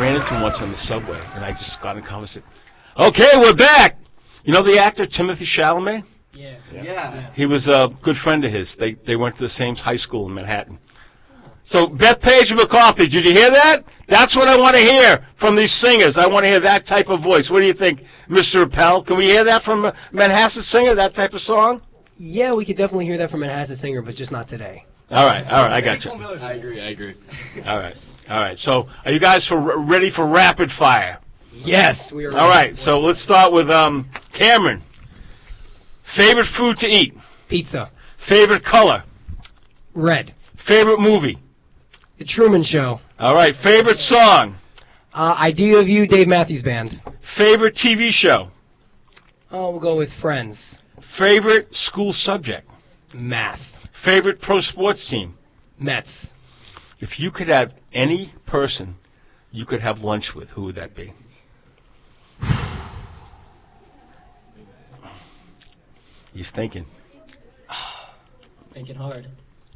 ran into him once on the subway, and I just got in conversation. Okay, we're back. You know the actor Timothy Chalamet? Yeah. He was a good friend of his. They went to the same high school in Manhattan. So Bethpage McCarthy, did you hear that? That's what I want to hear from these singers. I want to hear that type of voice. What do you think, Mr. Appel? Can we hear that from a Manhasset singer, that type of song? Yeah, we could definitely hear that from a Manhasset singer, but just not today. All right, I got you. I agree. All right. So are you guys ready for rapid fire? Yes, we are ready. All right, so let's start with Cameron. Favorite food to eat? Pizza. Favorite color? Red. Favorite movie? The Truman Show. All right, favorite song? Idea of You, Dave Matthews Band. Favorite TV show? Oh, we'll go with Friends. Favorite school subject? Math. Favorite pro sports team? Mets. If you could have any person you could have lunch with, who would that be? He's thinking. Thinking hard.